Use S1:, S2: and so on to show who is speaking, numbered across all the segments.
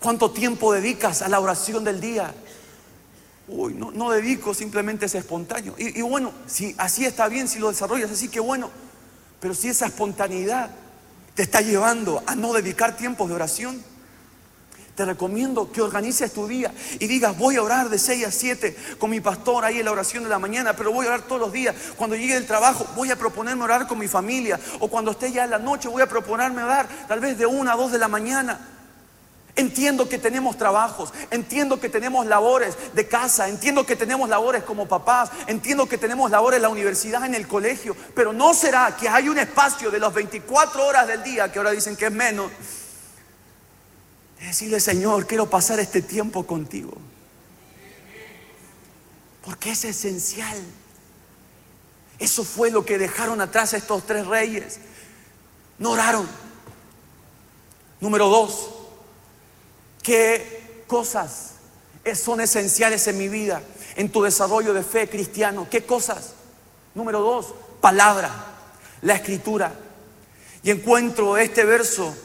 S1: ¿Cuánto tiempo dedicas a la oración del día? No dedico, simplemente es espontáneo. Y bueno, si así está bien, si lo desarrollas así, que bueno. Pero si esa espontaneidad te está llevando a no dedicar tiempos de oración, te recomiendo que organices tu día y digas: voy a orar de 6 a 7 con mi pastor ahí en la oración de la mañana, pero voy a orar todos los días. Cuando llegue del trabajo voy a proponerme orar con mi familia, o cuando esté ya en la noche voy a proponerme orar tal vez de 1 a 2 de la mañana. Entiendo que tenemos trabajos, entiendo que tenemos labores de casa, entiendo que tenemos labores como papás, entiendo que tenemos labores en la universidad, en el colegio, pero ¿no será que hay un espacio de las 24 horas del día, que ahora dicen que es menos, de decirle: Señor, quiero pasar este tiempo contigo? Porque es esencial. Eso fue lo que dejaron atrás estos 3 reyes. No oraron. Número 2, ¿qué cosas son esenciales en mi vida, en tu desarrollo de fe cristiano? ¿Qué cosas? Número 2, palabra, la escritura. Y encuentro este verso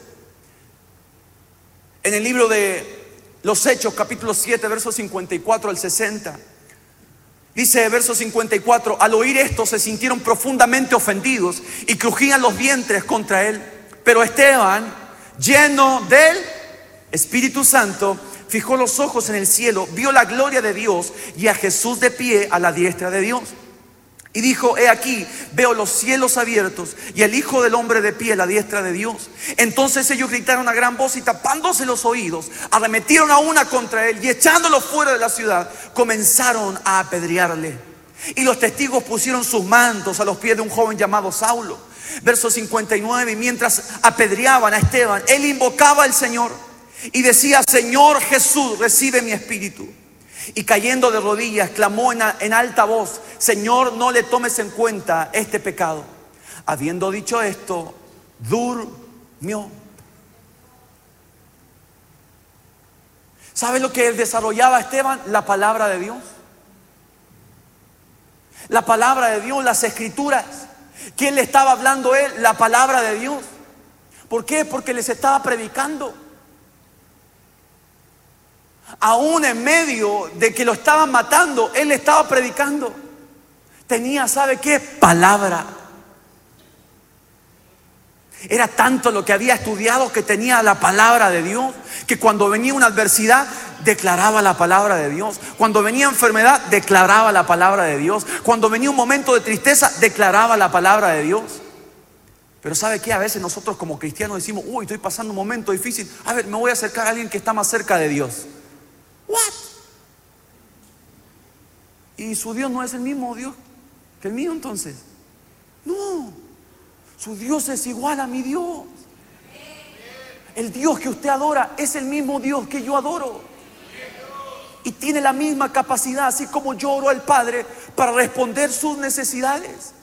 S1: en el libro de los Hechos, capítulo 7, versos 54 al 60. Dice verso 54: al oír esto se sintieron profundamente ofendidos y crujían los vientres contra él. Pero Esteban, lleno del Espíritu Santo, fijó los ojos en el cielo, vio la gloria de Dios y a Jesús de pie a la diestra de Dios. Y dijo: he aquí, veo los cielos abiertos y el Hijo del Hombre de pie a la diestra de Dios. Entonces ellos gritaron a gran voz y, tapándose los oídos, arremetieron a una contra él, y echándolo fuera de la ciudad, comenzaron a apedrearle. Y los testigos pusieron sus mantos a los pies de un joven llamado Saulo. Verso 59: y mientras apedreaban a Esteban, él invocaba al Señor y decía: Señor Jesús, recibe mi espíritu. Y cayendo de rodillas, clamó en alta voz: Señor, no le tomes en cuenta este pecado. Habiendo dicho esto, durmió. ¿Sabe lo que desarrollaba Esteban? La palabra de Dios. La palabra de Dios, las escrituras. ¿Quién le estaba hablando él? La palabra de Dios. ¿Por qué? Porque les estaba predicando. Aún en medio de que lo estaban matando, él estaba predicando. Tenía, ¿sabe qué? Palabra. Era tanto lo que había estudiado que tenía la palabra de Dios, que cuando venía una adversidad, declaraba la palabra de Dios. Cuando venía enfermedad, declaraba la palabra de Dios. Cuando venía un momento de tristeza, declaraba la palabra de Dios. Pero ¿sabe qué? A veces nosotros como cristianos decimos: uy, estoy pasando un momento difícil. A ver, me voy a acercar a alguien que está más cerca de Dios. What? ¿Y su Dios no es el mismo Dios que el mío entonces? No, su Dios es igual a mi Dios. El Dios que usted adora es el mismo Dios que yo adoro. Y tiene la misma capacidad, así como yo oro al Padre, para responder sus necesidades.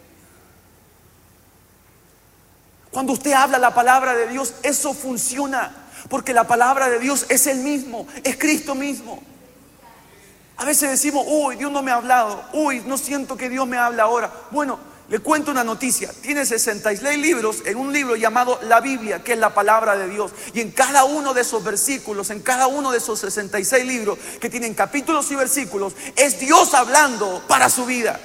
S1: Cuando usted habla la palabra de Dios, eso funciona. Porque la palabra de Dios es el mismo, es Cristo mismo. A veces decimos: uy, Dios no me ha hablado. Uy, no siento que Dios me habla ahora. Bueno, le cuento una noticia. Tiene 66 libros en un libro llamado la Biblia, que es la palabra de Dios. Y en cada uno de esos versículos, en cada uno de esos 66 libros que tienen capítulos y versículos, es Dios hablando para su vida.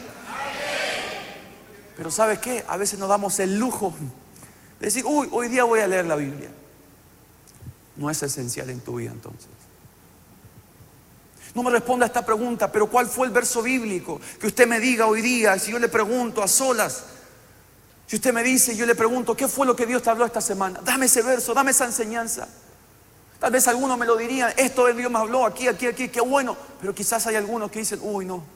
S1: Pero ¿sabe qué? A veces nos damos el lujo de decir: uy, hoy día voy a leer la Biblia. No es esencial en tu vida entonces. No me responda a esta pregunta: pero ¿cuál fue el verso bíblico? Que usted me diga hoy día. Si yo le pregunto a solas, si usted me dice, yo le pregunto: ¿qué fue lo que Dios te habló esta semana? Dame ese verso, dame esa enseñanza. Tal vez algunos me lo dirían: esto Dios me habló aquí, qué bueno. Pero quizás hay algunos que dicen: uy, no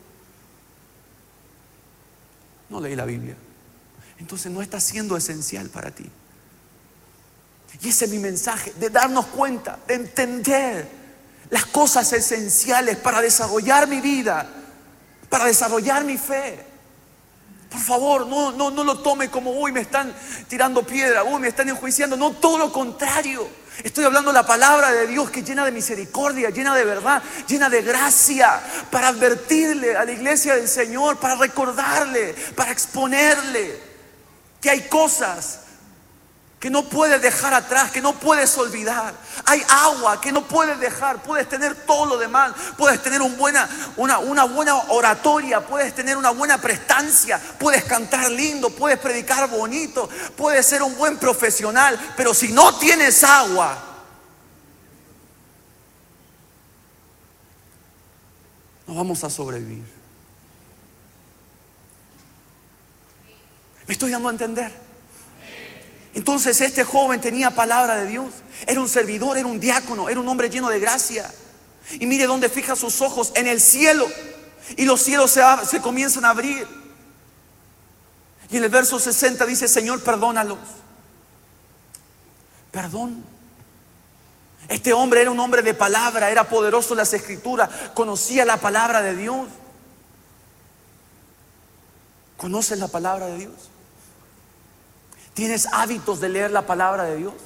S1: leí la Biblia. Entonces no está siendo esencial para ti. Y ese es mi mensaje, de darnos cuenta, de entender las cosas esenciales para desarrollar mi vida, para desarrollar mi fe. Por favor, no lo tome como: uy, me están tirando piedra, uy, me están enjuiciando. No, todo lo contrario. Estoy hablando la palabra de Dios, que llena de misericordia, llena de verdad, llena de gracia, para advertirle a la iglesia del Señor, para recordarle, para exponerle que hay cosas que no puedes dejar atrás, que no puedes olvidar. Hay agua que no puedes dejar. Puedes tener todo lo demás. Puedes tener una buena oratoria. Puedes tener una buena prestancia. Puedes cantar lindo. Puedes predicar bonito. Puedes ser un buen profesional. Pero si no tienes agua, no vamos a sobrevivir. ¿Me estoy dando a entender? Entonces este joven tenía palabra de Dios. Era un servidor, era un diácono, era un hombre lleno de gracia. Y mire dónde fija sus ojos: en el cielo. Y los cielos se comienzan a abrir. Y en el verso 60 dice: Señor, perdónalos. Perdón. Este hombre era un hombre de palabra, era poderoso en las escrituras, conocía la palabra de Dios. ¿Conoces la palabra de Dios? ¿Tienes hábitos de leer la palabra de Dios?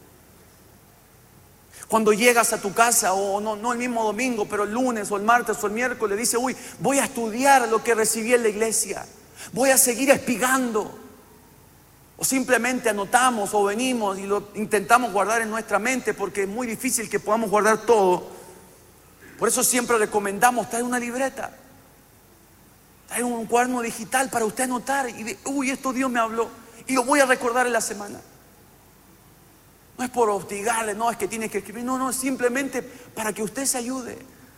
S1: Cuando llegas a tu casa, o no el mismo domingo, pero el lunes o el martes o el miércoles, dice: uy, voy a estudiar lo que recibí en la iglesia, voy a seguir espigando. O simplemente anotamos o venimos y lo intentamos guardar en nuestra mente, porque es muy difícil que podamos guardar todo. Por eso siempre recomendamos traer una libreta, traer un cuaderno digital para usted anotar y uy, esto Dios me habló y lo voy a recordar en la semana. No es por hostigarle, no es que tiene que escribir, no, es simplemente para que usted se ayude.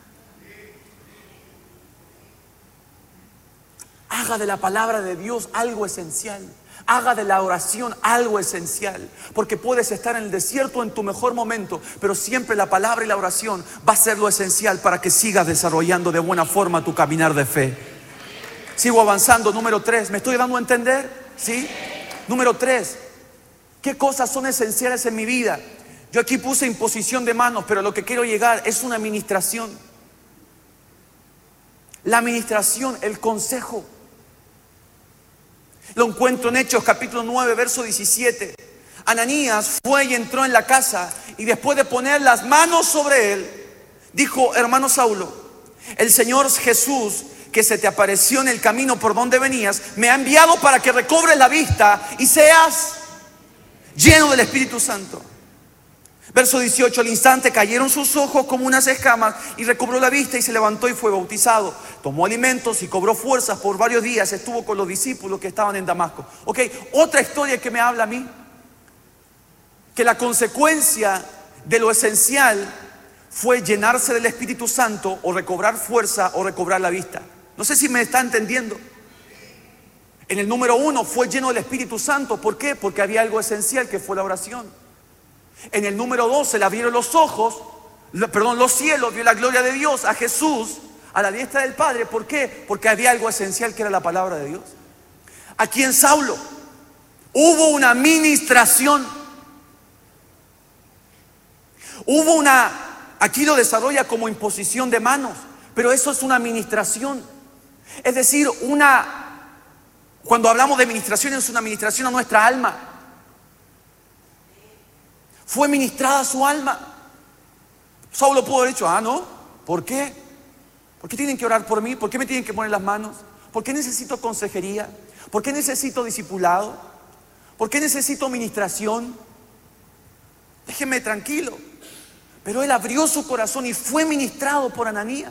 S1: Haga de la palabra de Dios algo esencial. Haga de la oración algo esencial. Porque puedes estar en el desierto en tu mejor momento, pero siempre la palabra y la oración va a ser lo esencial para que sigas desarrollando de buena forma tu caminar de fe. Sigo avanzando. Número 3. ¿Me estoy dando a entender? ¿Sí? Número 3. ¿Qué cosas son esenciales en mi vida? Yo aquí puse imposición de manos, pero lo que quiero llegar es una administración. La administración, el consejo. Lo encuentro en Hechos capítulo 9, verso 17. Ananías fue y entró en la casa, y después de poner las manos sobre él, dijo: hermano Saulo, el Señor Jesús, que se te apareció en el camino por donde venías, me ha enviado para que recobres la vista y seas lleno del Espíritu Santo. Verso 18: al instante cayeron sus ojos como unas escamas, y recobró la vista y se levantó y fue bautizado. Tomó alimentos y cobró fuerzas. Por varios días estuvo con los discípulos que estaban en Damasco. Ok, otra historia que me habla a mí, que la consecuencia de lo esencial fue llenarse del Espíritu Santo, o recobrar fuerza, o recobrar la vista. No sé si me está entendiendo. En el número 1 fue lleno del Espíritu Santo. ¿Por qué? Porque había algo esencial, que fue la oración. En el número 2 se le abrieron los los cielos, vio la gloria de Dios, a Jesús a la diestra del Padre. ¿Por qué? Porque había algo esencial, que era la palabra de Dios. Aquí en Saulo hubo una ministración. Aquí lo desarrolla como imposición de manos, pero eso es una administración. Es decir, cuando hablamos de administración, es una administración a nuestra alma. Fue ministrada su alma. Saulo pudo haber dicho: no, ¿por qué? ¿Por qué tienen que orar por mí? ¿Por qué me tienen que poner las manos? ¿Por qué necesito consejería? ¿Por qué necesito discipulado? ¿Por qué necesito ministración? Déjeme tranquilo. Pero él abrió su corazón y fue ministrado por Ananías.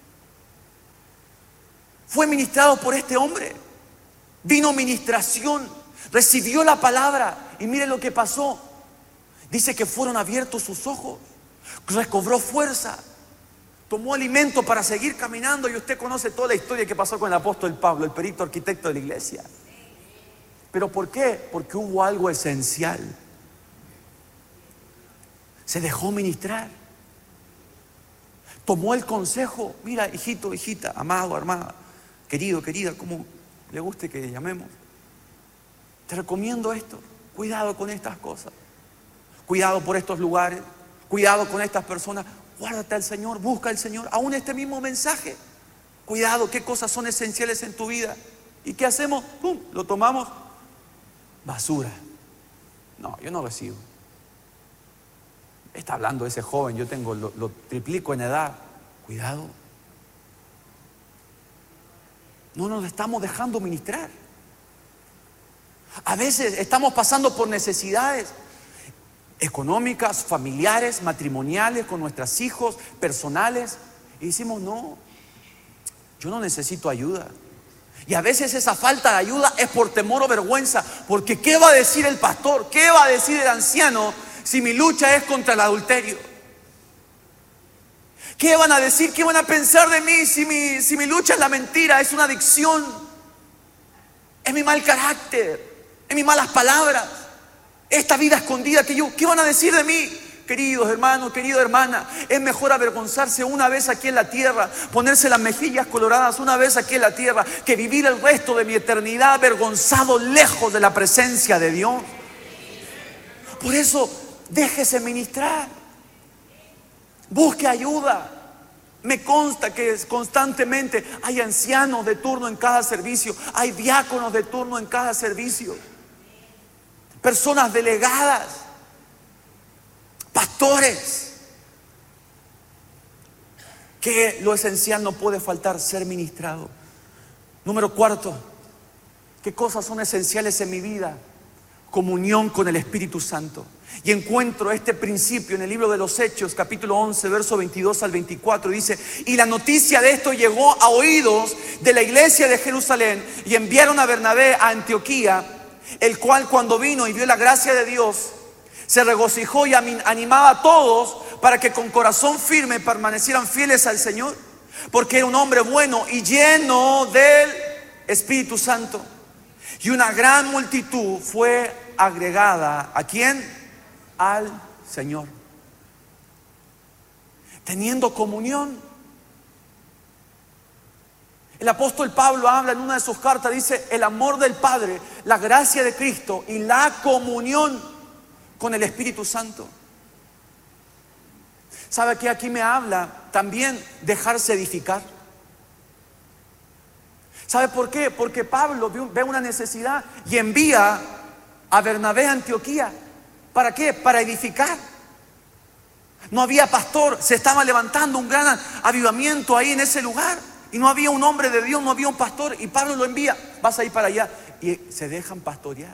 S1: Fue ministrado por este hombre. Vino ministración, recibió la palabra, y mire lo que pasó. Dice que fueron abiertos sus ojos, recobró fuerza, tomó alimento para seguir caminando. Y usted conoce toda la historia que pasó con el apóstol Pablo, el perito arquitecto de la iglesia. ¿Pero por qué? Porque hubo algo esencial. Se dejó ministrar. Tomó el consejo. Mira, hijito, hijita, amado, amada, querido, querida, como le guste que llamemos, te recomiendo esto. Cuidado con estas cosas. Cuidado por estos lugares. Cuidado con estas personas. Guárdate al Señor, busca al Señor. Aún este mismo mensaje. Cuidado, qué cosas son esenciales en tu vida. ¿Y qué hacemos? ¡Pum! Lo tomamos. Basura. No, yo no recibo. Está hablando ese joven, yo tengo, lo triplico en edad. Cuidado. No nos estamos dejando ministrar. A veces estamos pasando por necesidades económicas, familiares, matrimoniales, con nuestros hijos, personales, y decimos, no, yo no necesito ayuda. Y a veces esa falta de ayuda es por temor o vergüenza, porque ¿qué va a decir el pastor? ¿Qué va a decir el anciano si mi lucha es contra el adulterio? ¿Qué van a decir? ¿Qué van a pensar de mí si mi lucha es la mentira, es una adicción, es mi mal carácter, es mis malas palabras, esta vida escondida que yo? ¿Qué van a decir de mí? Queridos hermanos, querida hermana, es mejor avergonzarse una vez aquí en la tierra, ponerse las mejillas coloradas una vez aquí en la tierra, que vivir el resto de mi eternidad avergonzado lejos de la presencia de Dios. Por eso, déjese ministrar, busque ayuda. Me consta que constantemente hay ancianos de turno en cada servicio, hay diáconos de turno en cada servicio, personas delegadas, pastores, que lo esencial no puede faltar: ser ministrado. Número 4, ¿qué cosas son esenciales en mi vida? Comunión con el Espíritu Santo. Y encuentro este principio en el libro de los Hechos, capítulo 11, verso 22 al 24. Dice: y la noticia de esto llegó a oídos de la iglesia de Jerusalén, y enviaron a Bernabé a Antioquía, el cual, cuando vino y vio la gracia de Dios, se regocijó y animaba a todos para que con corazón firme permanecieran fieles al Señor, porque era un hombre bueno y lleno del Espíritu Santo. Y una gran multitud fue agregada, ¿a quién? Al Señor. Teniendo comunión. El apóstol Pablo habla en una de sus cartas, dice: el amor del Padre, la gracia de Cristo y la comunión con el Espíritu Santo. ¿Sabe que aquí me habla también dejarse edificar? ¿Sabe por qué? Porque Pablo ve una necesidad y envía a Bernabé a Antioquía. ¿Para qué? Para edificar. No había pastor, se estaba levantando un gran avivamiento ahí en ese lugar, y no había un hombre de Dios, no había un pastor, y Pablo lo envía: vas a ir para allá. Y se dejan pastorear,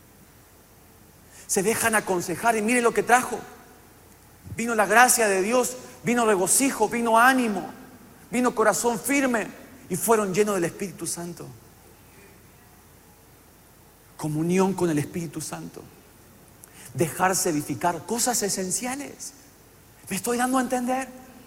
S1: se dejan aconsejar, y mire lo que trajo. Vino la gracia de Dios, vino regocijo, vino ánimo, vino corazón firme, y fueron llenos del Espíritu Santo. Comunión con el Espíritu Santo, dejarse edificar, cosas esenciales. ¿Me estoy dando a entender?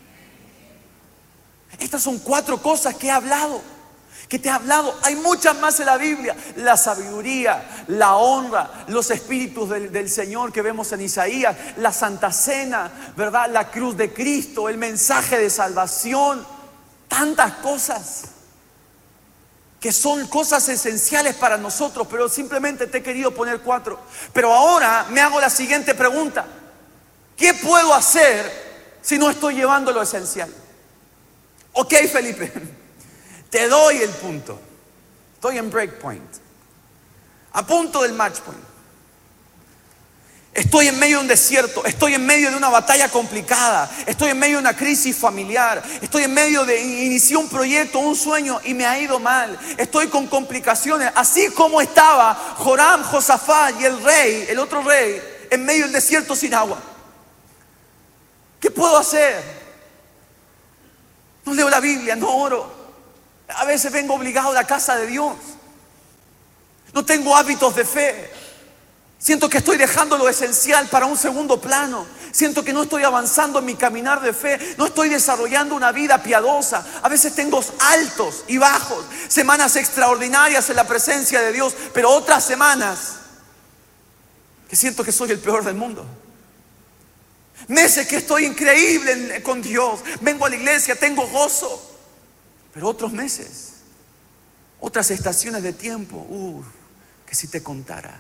S1: Estas son 4 cosas que he hablado, que te he hablado. Hay muchas más en la Biblia: la sabiduría, la honra, los espíritus del Señor que vemos en Isaías, la Santa Cena, ¿verdad? La cruz de Cristo, el mensaje de salvación. Tantas cosas que son cosas esenciales para nosotros, pero simplemente te he querido poner 4. Pero ahora me hago la siguiente pregunta: ¿qué puedo hacer si no estoy llevando lo esencial? Ok, Felipe, te doy el punto. Estoy en breakpoint, a punto del match point. Estoy en medio de un desierto, estoy en medio de una batalla complicada, estoy en medio de una crisis familiar, estoy en medio de iniciar un proyecto, un sueño, y me ha ido mal. Estoy con complicaciones, así como estaba Joram, Josafat y el otro rey, en medio del desierto sin agua. ¿Qué puedo hacer? No leo la Biblia, no oro. A veces vengo obligado a la casa de Dios. No tengo hábitos de fe. Siento que estoy dejando lo esencial para un segundo plano. Siento que no estoy avanzando en mi caminar de fe. No estoy desarrollando una vida piadosa. A veces tengo altos y bajos, semanas extraordinarias en la presencia de Dios, pero otras semanas que siento que soy el peor del mundo. Meses que estoy increíble con Dios, vengo a la iglesia, tengo gozo, pero otros meses, otras estaciones de tiempo, que si te contara.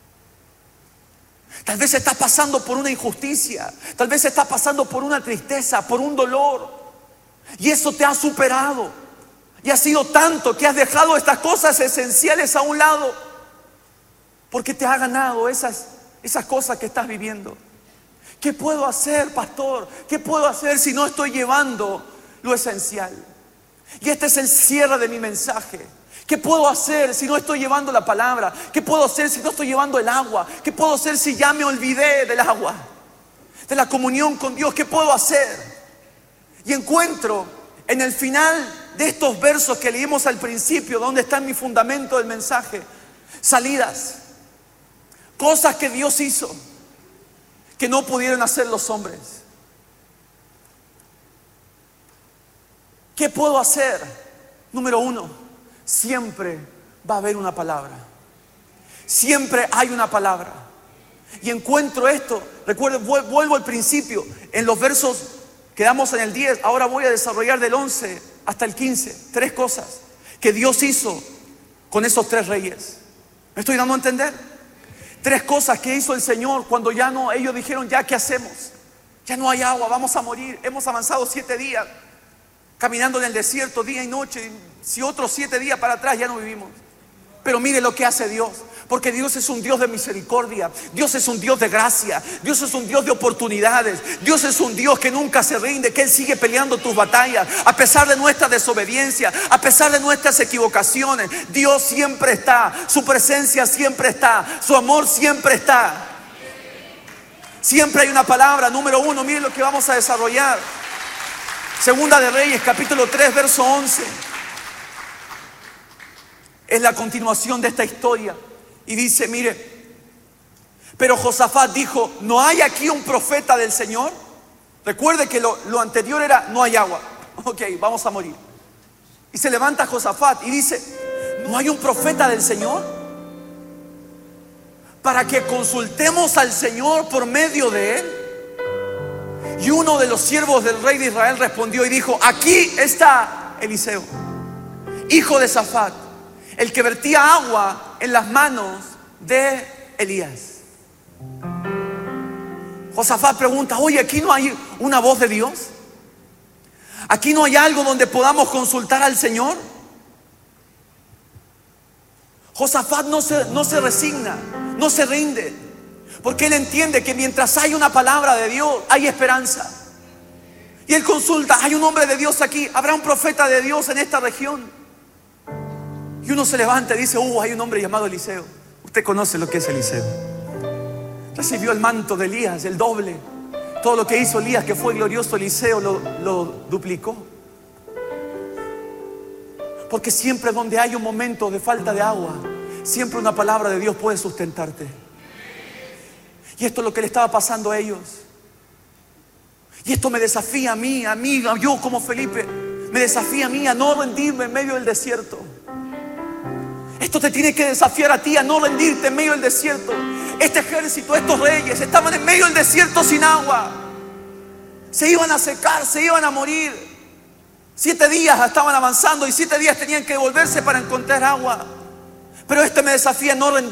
S1: Tal vez estás pasando por una injusticia, tal vez estás pasando por una tristeza, por un dolor, y eso te ha superado, y ha sido tanto que has dejado estas cosas esenciales a un lado, porque te ha ganado esas cosas que estás viviendo. ¿Qué puedo hacer, pastor? ¿Qué puedo hacer si no estoy llevando lo esencial? Y este es el cierre de mi mensaje. ¿Qué puedo hacer si no estoy llevando la palabra? ¿Qué puedo hacer si no estoy llevando el agua? ¿Qué puedo hacer si ya me olvidé del agua? De la comunión con Dios. ¿Qué puedo hacer? Y encuentro en el final de estos versos que leímos al principio, donde está mi fundamento del mensaje, salidas, cosas que Dios hizo que no pudieron hacer los hombres. ¿Qué puedo hacer? Número uno, siempre va a haber una palabra. Siempre hay una palabra. Y encuentro esto, recuerden, vuelvo al principio, en los versos, quedamos en el 10, ahora voy a desarrollar del 11 hasta el 15, 3 cosas que Dios hizo con esos 3 reyes. ¿Me estoy dando a entender? 3 cosas que hizo el Señor cuando ya no, ellos dijeron, ya, ¿qué hacemos? Ya no hay agua, vamos a morir. Hemos avanzado 7 días caminando en el desierto día y noche. Si otros 7 días para atrás ya no vivimos. Pero mire lo que hace Dios. Porque Dios es un Dios de misericordia. Dios es un Dios de gracia. Dios es un Dios de oportunidades. Dios es un Dios que nunca se rinde, que Él sigue peleando tus batallas. A pesar de nuestra desobediencia, a pesar de nuestras equivocaciones, Dios siempre está. Su presencia siempre está. Su amor siempre está. Siempre hay una palabra. Número 1, miren lo que vamos a desarrollar. Segunda de Reyes, capítulo 3, verso 11. Es la continuación de esta historia. Y dice, mire, pero Josafat dijo, ¿no hay aquí un profeta del Señor? Recuerde que lo anterior era, no hay agua. Ok, vamos a morir. Y se levanta Josafat y dice, ¿no hay un profeta del Señor? Para que consultemos al Señor por medio de él. Y uno de los siervos del rey de Israel respondió y dijo, aquí está Eliseo, hijo de Safat, el que vertía agua en las manos de Elías. Josafat pregunta, oye, ¿aquí no hay una voz de Dios? ¿Aquí no hay algo donde podamos consultar al Señor? Josafat no se resigna, no se rinde, porque él entiende que mientras hay una palabra de Dios, hay esperanza. Y él consulta, hay un hombre de Dios aquí, habrá un profeta de Dios en esta región. Y uno se levanta y dice, hay un hombre llamado Eliseo. Usted conoce lo que es Eliseo. Recibió el manto de Elías, el doble. Todo lo que hizo Elías, que fue glorioso, Eliseo lo duplicó. Porque siempre donde hay un momento de falta de agua, siempre una palabra de Dios puede sustentarte. Y esto es lo que le estaba pasando a ellos. Y esto me desafía a mí, yo como Felipe, me desafía a mí a no rendirme en medio del desierto. Esto te tiene que desafiar a ti a no rendirte en medio del desierto. Este ejército, estos reyes, estaban en medio del desierto sin agua. Se iban a secar, se iban a morir. 7 días estaban avanzando y 7 días tenían que volverse para encontrar agua. Pero me desafía a no rendirme.